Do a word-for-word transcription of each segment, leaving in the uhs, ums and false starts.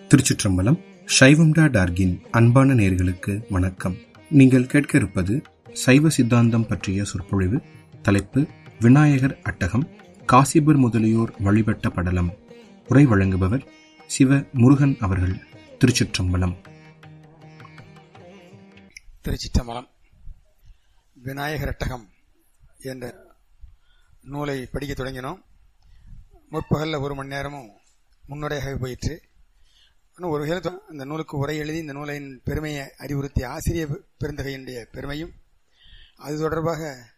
திருச்சிற்றம்பலம். சைவம்டா டார்கின் அன்பான நேயர்களுக்கு வணக்கம். நீங்கள் கேட்க இருப்பது சைவ சித்தாந்தம் பற்றிய சொற்பொழிவு. தலைப்பு விநாயகர் அட்டகம், காசிபர் முதலியோர் வழிபட்ட படலம். உரை வழங்குபவர் சிவ முருகன் அவர்கள். திருச்சிற்றம்பலம். திருச்சிற்றம்பலம். விநாயகர் அட்டகம் என்ற நூலை படிக்க தொடங்கினோம். முற்பகலில் ஒரு மணி நேரமும் முன்னுரையாக போயிற்று. ஒரு வகையில் அந்த நூலுக்கு உரை எழுதி இந்த நூலின் பெருமையை அறிவுறுத்திய ஆசிரியர் பெருந்தகையினுடைய பெருமையும், அது தொடர்பாக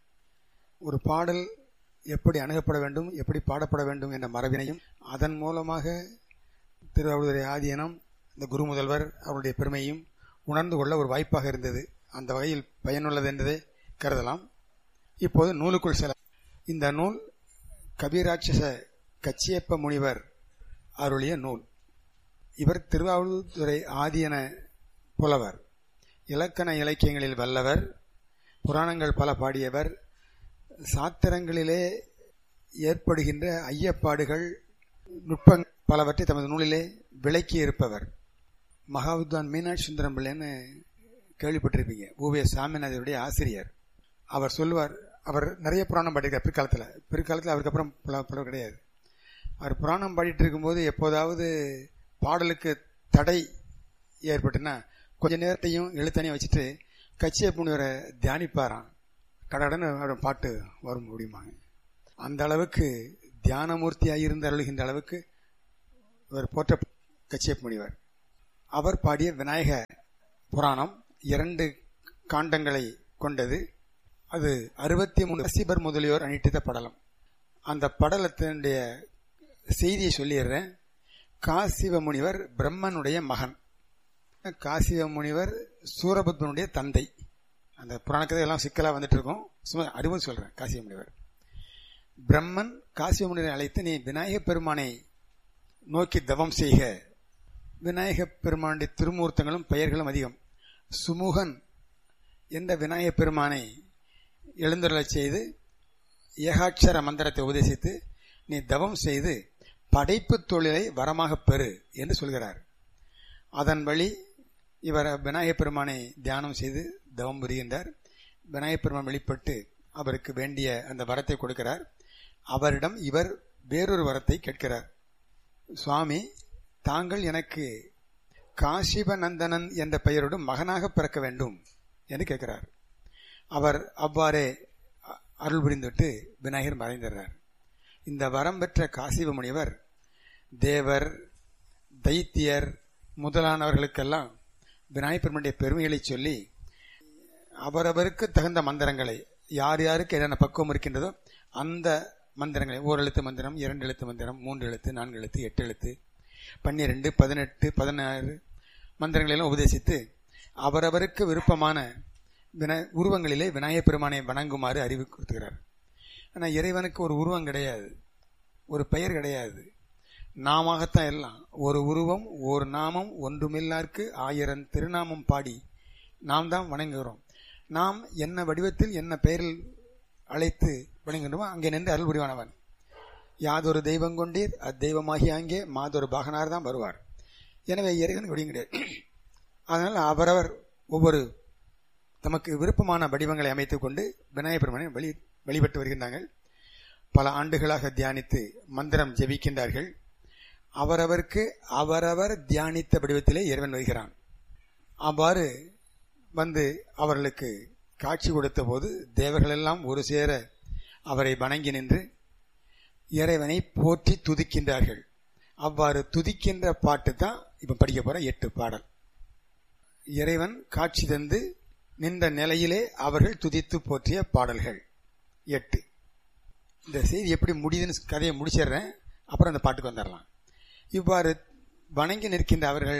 ஒரு பாடல் எப்படி அணுகப்பட வேண்டும், எப்படி பாடப்பட வேண்டும் என்ற மரபினையும், அதன் மூலமாக திருவாவடுதுறை ஆதீனம், இந்த குரு முதல்வர் அவருடைய பெருமையும் உணர்ந்து கொள்ள ஒரு வாய்ப்பாக இருந்தது. அந்த வகையில் பயனுள்ளது என்றதை கருதலாம். இப்போது நூலுக்குள் செல்ல. இந்த நூல் கபிராட்சச கச்சியப்ப முனிவர் அருளிய நூல். இவர் திருவாவடுதுறை ஆதீன புலவர், இலக்கண இலக்கியங்களில் வல்லவர், புராணங்கள் பல பாடியவர், சாத்திரங்களிலே ஏற்படுகின்ற ஐயப்பாடுகள் நுட்பங்கள் பலவற்றை தமது நூலிலே விளக்கி இருப்பவர். மகாவித்வான் மீனாட்சி சுந்தரம் பிள்ளைன்னு கேள்விப்பட்டிருப்பீங்க, ஊவே சாமிநாதருடைய ஆசிரியர். அவர் சொல்லுவார், அவர் நிறைய புராணம் பாடியிருக்கார் பிற்காலத்தில். பிற்காலத்தில் அவருக்கு அப்புறம் புலவர் கிடையாது. அவர் புராணம் பாடிட்டு இருக்கும்போது எப்போதாவது பாடலுக்கு தடை ஏற்பட்டுன்னா கொஞ்ச நேரத்தையும் எழுத்தனையும் வச்சுட்டு கச்சியப்ப முனிவரை தியானிப்பாராம். கடகடன்னு அவரோட பாட்டு வரும் முடியுமாங்க. அந்த அளவுக்கு தியானமூர்த்தியாக இருந்து அருளுகின்ற அளவுக்கு இவர் போற்ற கச்சியப்ப முனிவர். அவர் பாடிய விநாயக புராணம் இரண்டு காண்டங்களை கொண்டது. அது அறுபத்தி மூணு காசிபர் முதலியோர் அணிட்டித்த படலம். அந்த படலத்தினுடைய செய்தியை சொல்லிடுறேன். காசிவ முனிவர் பிரம்மனுடைய மகன். காசிவ முனிவர் சூரபத்மனுடைய தந்தை. அந்த புராணக்கதை எல்லாம் சிக்கலா வந்துட்டு இருக்கும், சும்மா அறிவு சொல்றேன். காசிவ முனிவர் பிரம்மன் காசிவ முனிவரை அழைத்து, நீ விநாயகப் பெருமானை நோக்கி தவம் செய்க. விநாயகப் பெருமானுடைய திருமூர்த்தங்களும் பெயர்களும் அதிகம். சுமுகன் என்ற விநாயகப் பெருமானை எழுந்தருளச் செய்து ஏகாட்சர மந்திரத்தை உபதேசித்து, நீ தவம் செய்து படைப்பு தொழிலை வரமாக பெறு என்று சொல்கிறார். அதன் வழி இவர் விநாயகப் பெருமானை தியானம் செய்து தவம் புரிகின்றார். விநாயகப் பெருமான் வெளிப்பட்டு அவருக்கு வேண்டிய அந்த வரத்தை கொடுக்கிறார். அவரிடம் இவர் வேறொரு வரத்தை கேட்கிறார். சுவாமி, தாங்கள் எனக்கு காசிபநந்தனன் என்ற பெயரோடு மகனாக பிறக்க வேண்டும் என்று கேட்கிறார். அவர் அவ்வாறே அருள் புரிந்துவிட்டு விநாயகர் மறைந்தார். இந்த வரம் பெற்ற காசிவ முனிவர் தேவர், தைத்தியர் முதலானவர்களுக்கெல்லாம் விநாயகப் பெருமானுடைய பெருமைகளை சொல்லி அவரவருக்கு தகுந்த மந்திரங்களை, யார் யாருக்கு என்னென்ன பக்குவம் இருக்கின்றதோ அந்த மந்திரங்களை, ஓர் எழுத்து மந்திரம், இரண்டு எழுத்து மந்திரம், மூன்று எழுத்து, நான்கு எழுத்து, எட்டு எழுத்து, பன்னிரண்டு, பதினெட்டு, பதினாறு மந்திரங்களெல்லாம் உபதேசித்து அவரவருக்கு விருப்பமான வினா உருவங்களிலே விநாயகப் பெருமானை வணங்குமாறு அறிவு கொடுத்துகிறார். ஆனால் இறைவனுக்கு ஒரு உருவம் கிடையாது, ஒரு பெயர் கிடையாது, நாமத்தான் எல்லாம். ஒரு உருவம், ஒரு நாமம், ஒன்றுமில்லார்க்கு ஆயிரம் திருநாமம் பாடி நாம் தான் வணங்குகிறோம். நாம் என்ன வடிவத்தில் என்ன பெயரில் அழைத்து வணங்குகிறோமோ அங்கே நின்று அருள் புரிவானவன். யாதொரு தெய்வம் கொண்டீர் அத்தெய்வமாகி அங்கே மாதொரு பாகனார் தான் வருவார். எனவே இறைவன் வடிவம் கிடையாது. அதனால் அவரவர் ஒவ்வொரு தமக்கு விருப்பமான வடிவங்களை அமைத்துக் கொண்டு விநாயகப் பெருமானை வழி வழிபட்டு வருகின்றார்கள். பல ஆண்டுகளாக தியானித்து மந்திரம் ஜெபிக்கின்றார்கள். அவரவருக்கு அவரவர் தியானித்த வடிவத்திலே இறைவன் வருகிறான். அவ்வாறு வந்து அவர்களுக்கு காட்சி கொடுத்த போது தேவர்களெல்லாம் ஒரு சேர அவரை வணங்கி நின்று இறைவனை போற்றி துதிக்கின்றார்கள். அவ்வாறு துதிக்கின்ற பாட்டு தான் இப்ப படிக்க போற எட்டு பாடல். இறைவன் காட்சி தந்து நின்ற நிலையிலே அவர்கள் துதித்து போற்றிய பாடல்கள் எட்டு. இந்த செய்தி எப்படி முடியுதுன்னு கதையை முடிச்சிடுறேன், அப்புறம் அந்த பாட்டுக்கு வந்துடலாம். இவ்வாறு வணங்கி நிற்கின்ற அவர்கள்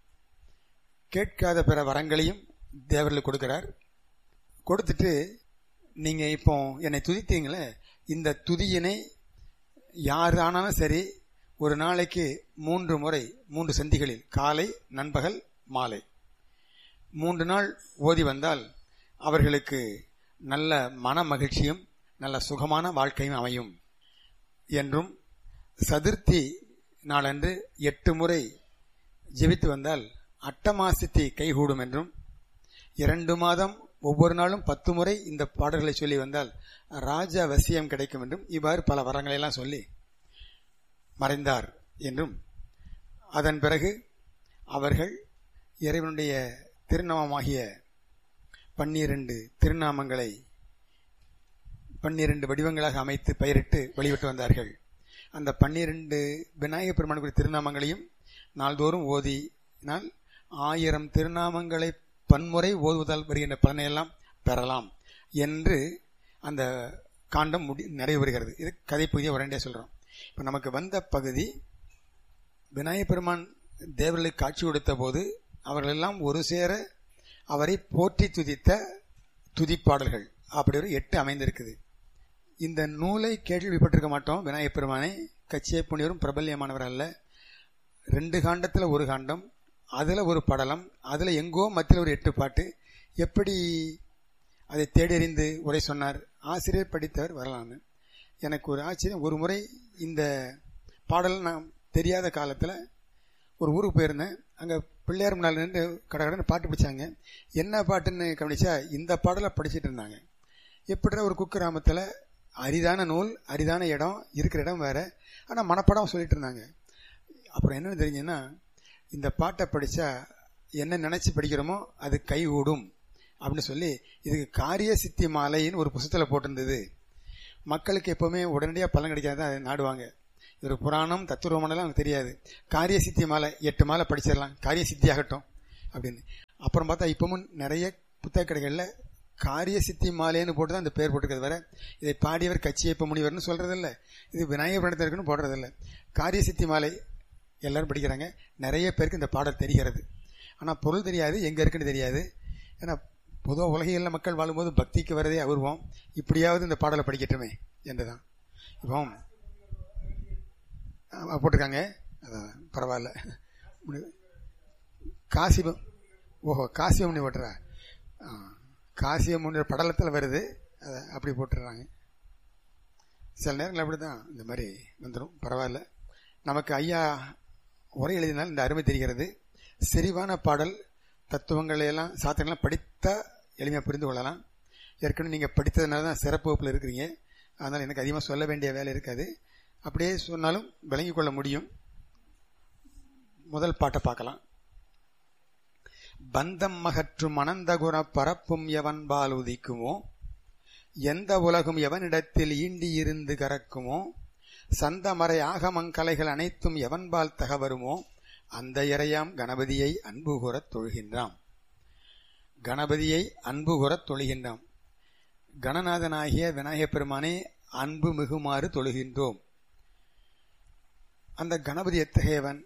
கேட்காத பிற வரங்களையும் தேவர்களுக்கு கொடுக்கிறார். கொடுத்துட்டு, நீங்க இப்போ என்னை துதித்தீங்களே, இந்த துதியினை யார் ஆனாலும் சரி ஒரு நாளைக்கு மூன்று முறை, மூன்று சந்திகளில், காலை, நண்பகல், மாலை, மூன்று நாள் ஓதி வந்தால் அவர்களுக்கு நல்ல மன மகிழ்ச்சியும் நல்ல சுகமான வாழ்க்கையும் அமையும் என்றும், சதுர்த்தி நாளன்று எட்டு முறை ஜெபித்து வந்தால் அட்டமாசித்தி கைகூடும் என்றும், இரண்டு மாதம் ஒவ்வொரு நாளும் பத்து முறை இந்த பாடல்களை சொல்லி வந்தால் ராஜ வசியம் கிடைக்கும் என்றும், இவ்வாறு பல வரங்களை எல்லாம் சொல்லி மறைந்தார் என்றும், அதன் பிறகு அவர்கள் இறைவனுடைய திருநாமமாகிய பன்னிரண்டு திருநாமங்களை பன்னிரண்டு வடிவங்களாக அமைத்து பெயரிட்டு வழிபட்டு வந்தார்கள். அந்த பன்னிரண்டு விநாயகப் பெருமானுடைய திருநாமங்களையும் நாள்தோறும் ஓதினால் ஆயிரம் திருநாமங்களை பன்முறை ஓதுவதால் வருகின்ற பலனையெல்லாம் பெறலாம் என்று அந்த காண்டம் முடி நிறைவு வருகிறது. இது கதை பகுதியை உடனே சொல்கிறோம். இப்போ நமக்கு வந்த பகுதி விநாயகப் பெருமான் தேவர்களுக்கு காட்சி கொடுத்த போது அவர்களெல்லாம் ஒரு சேர அவரை போற்றி துதித்த துதிப்பாடல்கள் அப்படி ஒரு எட்டு அமைந்திருக்குது. இந்த நூலை கேள்விப்பட்டிருக்க மாட்டோம். விநாயகப் பெருமானை கச்சியை புண்ணியரும் பிரபல்யமானவர் அல்ல. ரெண்டு காண்டத்தில் ஒரு காண்டம், அதில் ஒரு படலம், அதில் எங்கோ மத்தியில் ஒரு எட்டு பாட்டு. எப்படி அதை தேடியறிந்து உரை சொன்னார்? ஆசிரியர் படித்தவர் வரலான்னு எனக்கு ஒரு ஆச்சரியம். ஒரு முறை இந்த பாடல் நான் தெரியாத காலத்தில் ஒரு ஊருக்கு போயிருந்தேன். அங்கே பிள்ளையார் முன்னால் நின்று கடகடன்னு பாட்டு படித்தாங்க. என்ன பாட்டுன்னு கவனிச்சா இந்த பாடலை படிச்சுட்டு இருந்தாங்க. எப்படி ஒரு குக்கிராமத்தில் அரிதான நூல், அரிதான இடம், இருக்கிற இடம் வேறு, ஆனால் மனப்படம் சொல்லிட்டு இருந்தாங்க. அப்புறம் என்னென்னு தெரிஞ்சுன்னா, இந்த பாட்டை படித்தா என்ன நினச்சி படிக்கிறோமோ அது கை கூடும் அப்படின்னு சொல்லி இதுக்கு காரிய சித்தி மாலைன்னு ஒரு புத்தகத்தில் போட்டிருந்தது. மக்களுக்கு எப்போவுமே உடனடியாக பலன் கிடைக்காது, அதை நாடுவாங்க. இது ஒரு புராணம் தத்துவமானலாம் அவங்களுக்கு தெரியாது. காரிய சித்தி மாலை எட்டு மாலை படிச்சிடலாம், காரிய சித்தி ஆகட்டும் அப்படின்னு. அப்புறம் பார்த்தா இப்பவும் நிறைய புத்தக கடைகளில் காரிய சித்தி மாலைன்னு போட்டு தான் அந்த பேர் போட்டுக்கிறது. வர இதை பாடியவர் கச்சியப்ப முனிவர்னு சொல்கிறதில்ல, இது விநாயகர் பிரணத்திற்குன்னு போடுறதில்ல. காரிய சித்தி மாலை எல்லாரும் படிக்கிறாங்க. நிறைய பேருக்கு இந்த பாடல் தெரிகிறது, ஆனால் பொருள் தெரியாது, எங்கே இருக்குன்னு தெரியாது. ஏன்னா பொதுவாக உலகில் மக்கள் வாழும்போது பக்திக்கு வரதே அபூர்வம். இப்படியாவது இந்த பாடலை படிக்கட்டுமே என்றுதான் இப்போ போட்டிருக்காங்க. அதான் பரவாயில்ல. காசிபம் ஓஹோ காசிபம் முனி போட்டுறா, காசிபம் முனி படலத்தில் வருது, அதை அப்படி போட்டுடுறாங்க. சில நேரங்கள் அப்படி தான் இந்த மாதிரி வந்துடும். பரவாயில்ல. நமக்கு ஐயா உரை எழுதினால் இந்த அருமை தெரிகிறது. செறிவான பாடல் தத்துவங்களையெல்லாம் சாத்திரங்கள்லாம் படித்தா எளிமையாக புரிந்து கொள்ளலாம். ஏற்கனவே நீங்கள் படித்ததுனால தான் சிறப்பு வகுப்பில் இருக்கிறீங்க. அதனால் எனக்கு அதிகமாக சொல்ல வேண்டிய வேலை இருக்காது. அப்படியே சொன்னாலும் விளங்கி கொள்ள முடியும். முதல் பாட்டை பார்க்கலாம். பந்தம் மகற்றும் அனந்தகுண பரப்பும் எவன் பால் உதிக்குமோ, எந்த உலகும் எவனிடத்தில் ஈண்டி இருந்து கறக்குமோ, சந்தமறை ஆகமங்கலைகள் அனைத்தும் எவன்பால் தகவருமோ, அந்த இறையாம் கணபதியை அன்பு கூறத் தொழுகின்றாம். கணபதியை அன்பு கூறத் தொழுகின்றாம். கணநாதனாகிய விநாயகப் பெருமானே அன்பு மிகுமாறு தொழுகின்றோம். அந்த கணபதி எத்தகையவன்?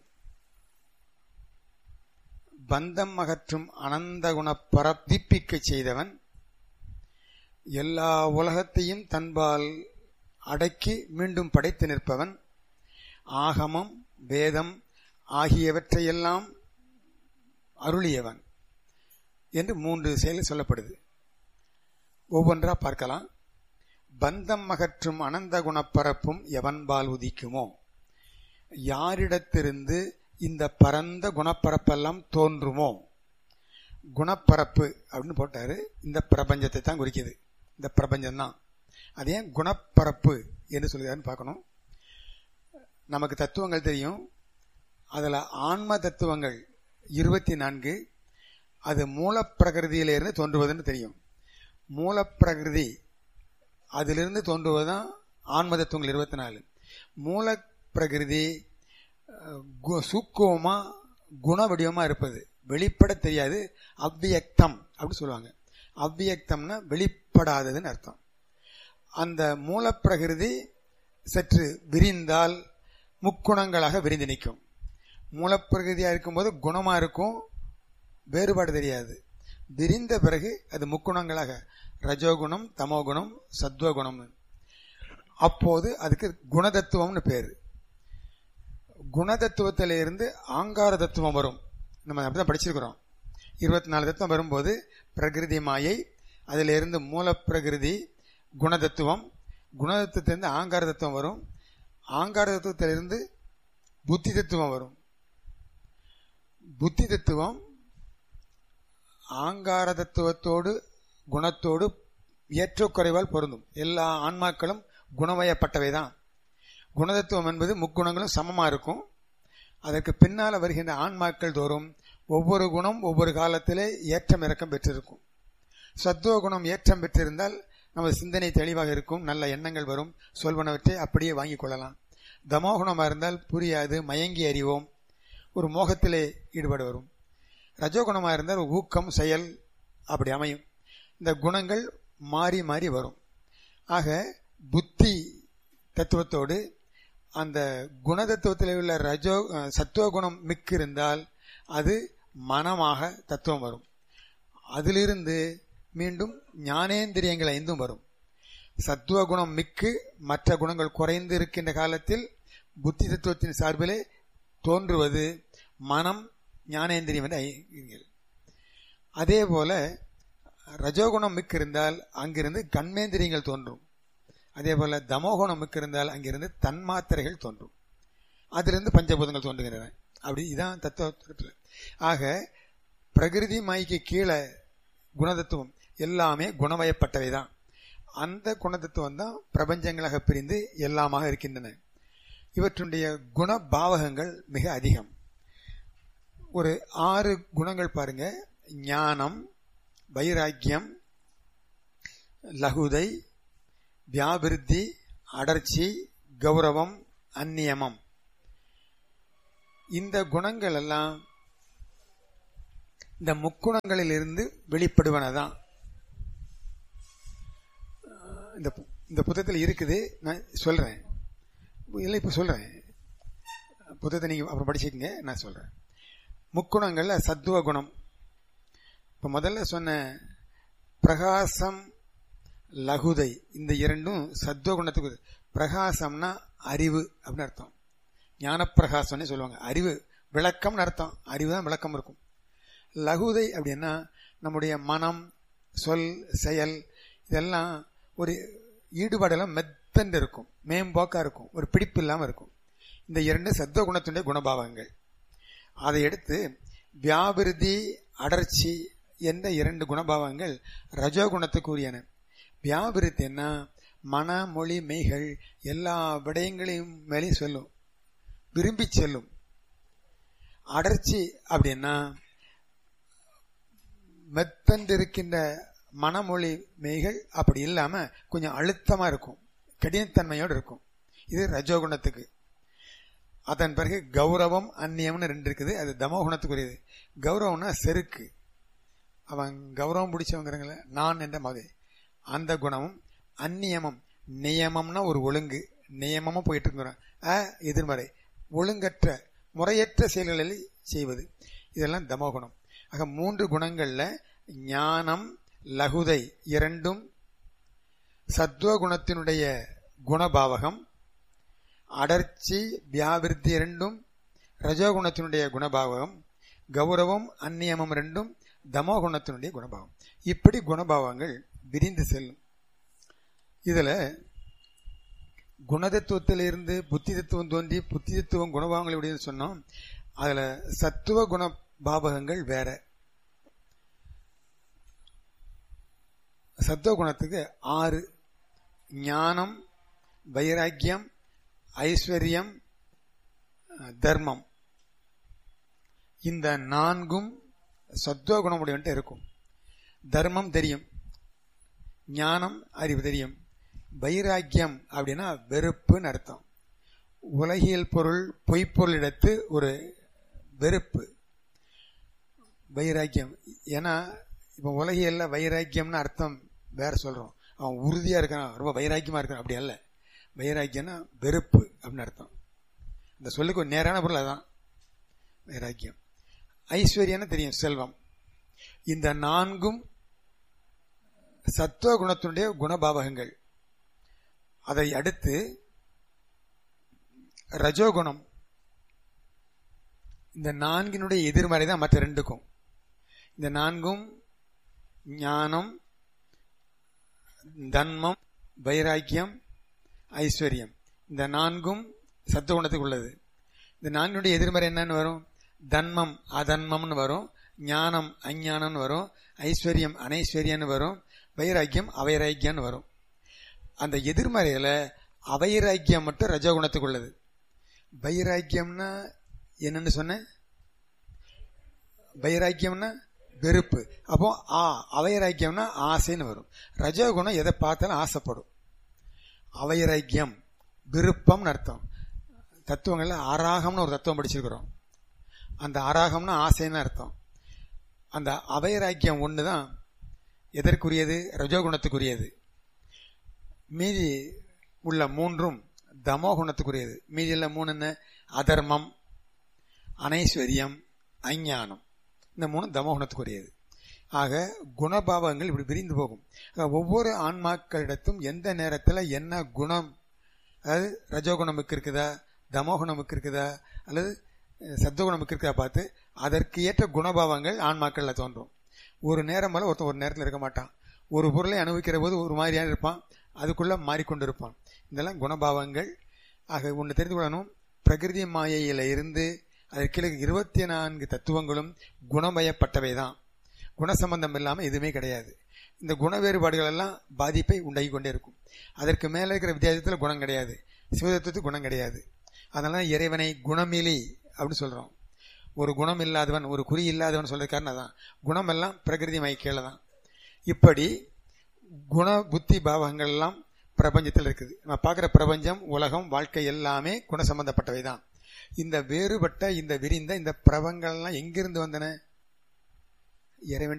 பந்தம் அகற்றும் அனந்த குண பரப்பிப்பிக்க செய்தவன், எல்லா உலகத்தையும் தன்பால் அடக்கி மீண்டும் படைத்து நிற்பவன், ஆகமம் வேதம் ஆகியவற்றையெல்லாம் அருளியவன் என்று மூன்று செயல் சொல்லப்படுது. ஒவ்வொன்றா பார்க்கலாம். பந்தம் அகற்றும் அனந்த குணப்பரப்பும் எவன்பால் உதிக்குமோ, யாரிடத்திலிருந்து இந்த பரந்த குணப்பரப்பெல்லாம் தோன்றுமோ. குணப்பரப்பு அப்படின்னு போட்டாரு. இந்த பிரபஞ்சத்தை தான் குறிக்குது. இந்த பிரபஞ்சம்தான். அதே குணப்பரப்பு என்று சொல்கிறாருன்னு பார்க்கணும். நமக்கு தத்துவங்கள் தெரியும். அதில் ஆன்ம தத்துவங்கள் இருபத்தி நான்கு. அது மூலப்பிரகிருதியிலிருந்து தோன்றுவதுன்னு தெரியும். மூலப்பிரகிருதி அதிலிருந்து தோன்றுவதுதான் ஆன்ம தத்துவங்கள் இருபத்தி நாலு. மூலப்பிரகிருதி சூக்குவமா குண வடிவமா இருப்பது, வெளிப்பட தெரியாது. அவ்வியக்தம் அப்படின்னு சொல்லுவாங்க. அவ்வியக்தம்னா வெளிப்படாததுன்னு அர்த்தம். அந்த மூலப்பிரகிருதி சற்று விரிந்தால் முக்குணங்களாக விரிந்து நிற்கும். மூலப்பிரகிருதியாக இருக்கும்போது குணமா இருக்கும், வேறுபாடு தெரியாது. விரிந்த பிறகு அது முக்குணங்களாக ரஜோகுணம் தமோகுணம் சத்வகுணம். அப்போது அதுக்கு குணதத்துவம்னு பேரு. குணதத்துவத்திலிருந்து ஆங்கார தத்துவம் வரும். நம்ம அப்படிதான் படிச்சிருக்கிறோம். இருபத்தி நாலு தத்துவம் வரும்போது பிரகிருதி மாயை, அதிலிருந்து மூலப்பிரகிருதி குணதத்துவம், குணதத்துவத்திலிருந்து ஆங்கார தத்துவம் வரும், ஆங்கார தத்துவத்திலிருந்து புத்தி தத்துவம் வரும், புத்தி தத்துவம் ஆங்கார தத்துவத்தோடு குணத்தோடு ஏற்றக்குறைவால் பொருந்தும். எல்லா ஆன்மாக்களும் குணமயப்பட்டவைதான். குணதத்துவம் என்பது முக்குணங்களும் சமமா இருக்கும். அதற்கு பின்னால் வருகின்ற ஆன்மாக்கள் தோறும் ஒவ்வொரு குணம் ஒவ்வொரு காலத்திலே ஏற்றம் இறக்கம் பெற்றிருக்கும். சத்துவ குணம் ஏற்றம் பெற்றிருந்தால் நமது சிந்தனை தெளிவாக இருக்கும், நல்ல எண்ணங்கள் வரும், சொல்வனவற்றை அப்படியே வாங்கிக் கொள்ளலாம். தமோகுணமாக இருந்தால் புரியாது, மயங்கி அறிவோம், ஒரு மோகத்திலே ஈடுபாடு வரும். ரஜோகுணமாக இருந்தால் ஊக்கம் செயல் அப்படி அமையும். இந்த குணங்கள் மாறி மாறி வரும். ஆக புத்தி தத்துவத்தோடு அந்த குணதத்துவத்தில் உள்ள ரஜோ சத்துவ குணம் மிக்கு இருந்தால் அது மனமாக தத்துவம் வரும். அதிலிருந்து மீண்டும் ஞானேந்திரியங்கள் ஐந்தும் வரும். சத்துவ குணம் மிக்கு மற்ற குணங்கள் குறைந்து இருக்கின்ற காலத்தில் புத்தி தத்துவத்தின் சார்பிலே தோன்றுவது மனம் ஞானேந்திரியம் என்று. அதே போல ரஜோகுணம் மிக்கு இருந்தால் அங்கிருந்து கண்மேந்திரியங்கள் தோன்றும். அதே போல தமோகுணம் மிக்கு இருந்தால் அங்கிருந்து தன்மாத்திரைகள் தோன்றும். அதிலிருந்து பஞ்சபூதங்கள் தோன்றுகின்றன. அப்படி இதான் தத்துவத்தில். ஆக பிரகிருதி மாய்க்கு கீழே குணதத்துவம் எல்லாமே குணமயப்பட்டவைதான். அந்த குணதத்துவம் தான் பிரபஞ்சங்களாக பிரிந்து எல்லாமாக இருக்கின்றன. இவற்றுடைய குண பாவகங்கள் மிக அதிகம். ஒரு ஆறு குணங்கள் பாருங்க: ஞானம், வைராக்கியம், லகுதை, வியாபிருத்தி, அடர்ச்சி, கௌரவம், அந்நியமம். இந்த குணங்கள் எல்லாம் இந்த முக்குணங்களில் இருந்து வெளிப்படுவனதான். இந்த புத்தகத்தில் இருக்குது, நான் சொல்றேன். இல்லை, இப்ப சொல்றேன். புத்தகத்தை நீங்க அப்புறம் படிச்சுக்கங்க, நான் சொல்றேன். முக்குணங்கள்ல சத்துவ குணம். இப்ப முதல்ல சொன்ன பிரகாசம், லகுதை, இந்த இரண்டும் சத்துவ குணத்துக்கு. பிரகாசம்னா அறிவு அப்படின்னு அர்த்தம். ஞான பிரகாசம்னு சொல்லுவாங்க. அறிவு விளக்கம்னு அர்த்தம். அறிவு தான் விளக்கம் இருக்கும். லகுதை அப்படின்னா நம்முடைய மனம், சொல், செயல் இதெல்லாம் ஒரு ஈடுபாடெல்லாம் மெத்தண்டு இருக்கும், மேம்போக்கா இருக்கும், ஒரு பிடிப்பு இல்லாமல் இருக்கும். இந்த இரண்டு சத்துவ குணத்தினுடைய குணபாவங்கள். அதை எடுத்து வியாபிருதி, அடர்ச்சி என்ற இரண்டு குணபாவங்கள் ரஜோகுணத்துக்குரியன. வியாபிருத்தி என்ன? மன, மொழி, மெய்கள் எல்லா விடயங்களையும் மேலே சொல்லும், விரும்பி செல்லும். அடர்ச்சி அப்படின்னா மெத்தண்டு இருக்கின்ற மனமொழி மெய்கள் அப்படி இல்லாம கொஞ்சம் அழுத்தமா இருக்கும், கடினத்தன்மையோடு இருக்கும். இது ரஜோகுணத்துக்கு. அதன் பிறகு கௌரவம், அந்நியம்னு ரெண்டு இருக்குது. அது தமோகுணத்துக்குரியது. கௌரவம்னா செருக்கு, அவன் கௌரவம் பிடிச்சவங்கிறங்கள நான் என்ற மாதிரி அந்த குணமும். அந்நியமம், நியமம்னா ஒரு ஒழுங்கு, நியமமா போயிட்டு இருக்கிறோம். அ எதிர்மறை, ஒழுங்கற்ற முறையற்ற செயல்களில் செய்வது, இதெல்லாம் தமோகுணம். ஆக மூன்று குணங்கள்ல ஞானம், லகுதை இரண்டும் சத்துவ குணத்தினுடைய குணபாவகம். அடர்ச்சி, வியாபிருத்தி இரண்டும் ரஜோகுணத்தினுடைய குணபாவகம். கௌரவம், அந்நியமம் ரெண்டும் தமோகுணத்தினுடைய குணபாவம். இப்படி குணபாவங்கள் விரிந்து செல்லும். இதுல குணதத்துவத்திலிருந்து புத்தி தத்துவம் தோன்றி புத்தி தத்துவம் குணபாவங்களுடைய சொன்னோம். அதுல சத்துவ குண பாவகங்கள் வேற. சத்துவ குணத்துக்கு ஆறு: ஞானம், வைராக்கியம், ஐஸ்வர்யம், தர்மம். இந்த நான்கும் சத்துவ குணமுடையவன்ட்டு இருக்கும். தர்மம் தெரியும், ஞானம் அறிவு தெரியும், வைராக்கியம் அப்படின்னா வெறுப்புன்னு அர்த்தம். உலகியல் பொருள், பொய்ப்பொருளிடத்து ஒரு வெறுப்பு, வைராக்கியம். ஏன்னா இப்ப உலகியல்ல வைராக்கியம்னு அர்த்தம் வேற சொல்றோம். அவன் உறுதியா இருக்கான், ரொம்ப வைராக்கியமா இருக்கான், அப்படி அல்ல. வைராக்கியம்னா வெறுப்பு அப்படின்னு அர்த்தம். இந்த சொல்லுக்கு ஒரு நேரான பொருள் அதான் வைராக்கியம். ஐஸ்வர்யம்னு தெரியும், செல்வம். இந்த நான்கும் சத்துவ குணத்தினுடைய குணபாவகங்கள். அதை அடுத்து ரஜோகுணம். இந்த நான்கினுடைய எதிர்மறை தான் மற்ற ரெண்டுக்கும். இந்த நான்கும் ஞானம், தன்மம், வைராக்கியம், ஐஸ்வர்யம், இந்த நான்கும் சத்துவ குணத்துக்கு உள்ளது. இந்த நான்கினுடைய எதிர்மறை என்னன்னு வரும்? தன்மம் அதன்மம்னு வரும், ஞானம் அஞ்ஞானம்னு வரும், ஐஸ்வர்யம் அனைஸ்வர்யன்னு வரும், வைராக்கியம் அவைராக்கியம்னு வரும். அந்த எதிர்மறையில அவைராக்கியம் மட்டும் ரஜோகுணத்துக்கு உள்ளது. வைராக்கியம்னா என்னன்னு சொன்ன? வைராக்கியம்னா வெறுப்பு. அப்போ ஆ அவைராக்கியம்னா ஆசைன்னு வரும். ரஜோகுணம் எதை பார்த்தாலும் ஆசைப்படும். அவைராக்கியம் விருப்பம்னு அர்த்தம். தத்துவங்கள்ல ஆராகம்னு ஒரு தத்துவம் படிச்சிருக்கிறோம். அந்த ஆராகம்னா ஆசைன்னு அர்த்தம். அந்த அவைராக்கியம் ஒன்று தான் எதற்குரியது? ரஜோகுணத்துக்குரியது. மீதி உள்ள மூன்றும் தமோ குணத்துக்குரியது. மீதி உள்ள மூணு என்ன? அதர்மம், அனைஸ்வரியம், அஞ்ஞானம். இந்த மூணு தமோ குணத்துக்குரியது. ஆக குணபாவங்கள் இப்படி விரிந்து போகும். ஒவ்வொரு ஆன்மாக்களிடத்தும் எந்த நேரத்தில் என்ன குணம், அதாவது ரஜோகுணமுக்கு இருக்குதா, தமோகுணமுக்கு இருக்குதா, அல்லது சத்துவகுணமுக்கு இருக்குதா பார்த்து அதற்கு ஏற்ற குணபாவங்கள் ஆன்மாக்கள்ல தோன்றும். ஒரு நேரம் மேல ஒருத்தன் ஒரு நேரத்தில் இருக்க மாட்டான். ஒரு பொருளை அனுபவிக்கிற போது ஒரு மாதிரியான இருப்பான், அதுக்குள்ள மாறிக்கொண்டு இருப்பான். இதெல்லாம் குணபாவங்கள். ஆக ஒன்று தெரிந்து கொள்ளணும், பிரகிருதி மாயையில இருந்து அதற்கு இருபத்தி நான்கு தத்துவங்களும் குணமயப்பட்டவை தான். குணசம்பந்தம் இல்லாமல் எதுவுமே கிடையாது. இந்த குண வேறுபாடுகள் எல்லாம் பாதிப்பை உண்டாகி கொண்டே இருக்கும். அதற்கு மேலே இருக்கிற வித்தியாசத்தில் குணம் கிடையாது, சிவதத்துவத்துக்கு குணம் கிடையாது. அதனால இறைவனை குணமிலி அப்படின்னு சொல்றோம். ஒரு குணம் இல்லாதவன், ஒரு குறி இல்லாதவன் சொல்றது காரணம் தான். குணம் எல்லாம் பிரகிருதி மயக்கையில தான். இப்படி குண புத்தி பாவங்கள் எல்லாம் பிரபஞ்சத்தில் இருக்குது. நம்ம பார்க்குற பிரபஞ்சம், உலகம், வாழ்க்கை எல்லாமே குண சம்பந்தப்பட்டவை தான். இந்த வேறுபட்ட இந்த விரிந்த இந்த பிரபங்கள்லாம் எங்கிருந்து வந்தன? இறைவன்